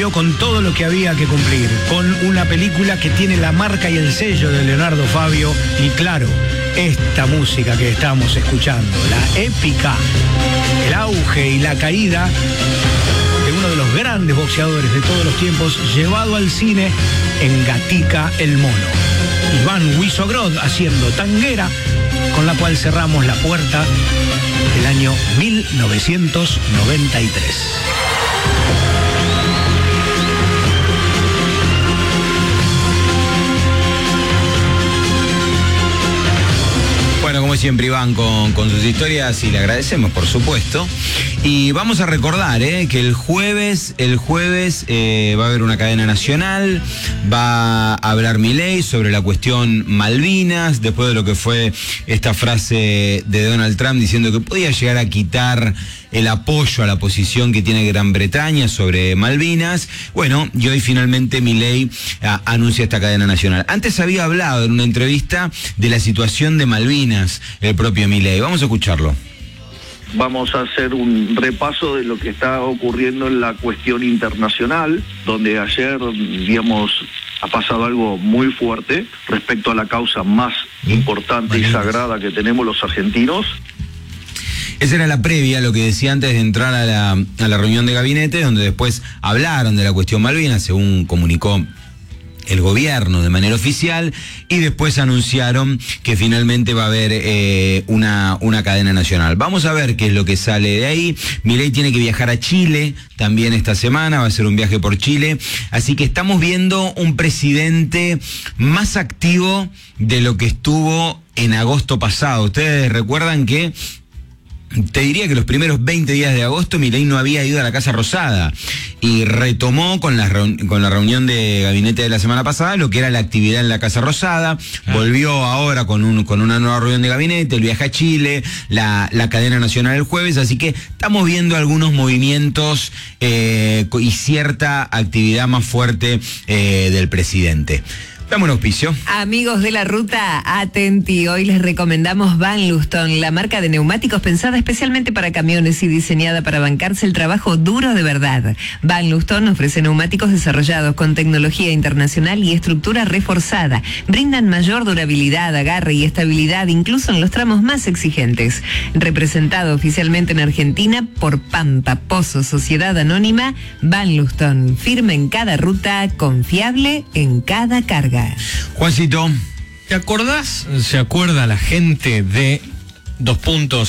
cumplió con todo lo que había que cumplir, con una película que tiene la marca y el sello de Leonardo Fabio y claro, esta música que estamos escuchando, la épica, el auge y la caída de uno de los grandes boxeadores de todos los tiempos, llevado al cine en Gatica el Mono. Iván Wisogrod haciendo Tanguera, con la cual cerramos la puerta del año 1993. Bueno, como siempre, Iván con sus historias y le agradecemos, por supuesto. Y vamos a recordar que el jueves va a haber una cadena nacional, va a hablar Milei sobre la cuestión Malvinas, después de lo que fue esta frase de Donald Trump diciendo que podía llegar a quitar el apoyo a la posición que tiene Gran Bretaña sobre Malvinas. Bueno, y hoy finalmente Milei anuncia esta cadena nacional. Antes había hablado en una entrevista de la situación de Malvinas, el propio Milei. Vamos a escucharlo. Vamos a hacer un repaso de lo que está ocurriendo en la cuestión internacional, donde ayer, digamos, ha pasado algo muy fuerte respecto a la causa más importante y sagrada que tenemos los argentinos. Esa era la previa, lo que decía antes de entrar a la reunión de gabinete, donde después hablaron de la cuestión Malvinas, según comunicó el gobierno de manera oficial, y después anunciaron que finalmente va a haber una cadena nacional. Vamos a ver qué es lo que sale de ahí. Milei tiene que viajar a Chile también esta semana, va a hacer un viaje por Chile, así que estamos viendo un presidente más activo de lo que estuvo en agosto pasado. Ustedes recuerdan que te diría que los primeros 20 días de agosto Milei no había ido a la Casa Rosada y retomó con la reunión de gabinete de la semana pasada lo que era la actividad en la Casa Rosada, volvió ahora con una nueva reunión de gabinete, el viaje a Chile, la cadena nacional el jueves, así que estamos viendo algunos movimientos y cierta actividad más fuerte del presidente. Dame un auspicio. Amigos de la ruta, atenti. Hoy les recomendamos Van Luston, la marca de neumáticos pensada especialmente para camiones y diseñada para bancarse el trabajo duro de verdad. Van Luston ofrece neumáticos desarrollados con tecnología internacional y estructura reforzada. Brindan mayor durabilidad, agarre y estabilidad, incluso en los tramos más exigentes. Representado oficialmente en Argentina por Pampa, Pozo, Sociedad Anónima, Van Luston. Firme en cada ruta, confiable en cada carga. Juancito, ¿te acordás? ¿Se acuerda la gente de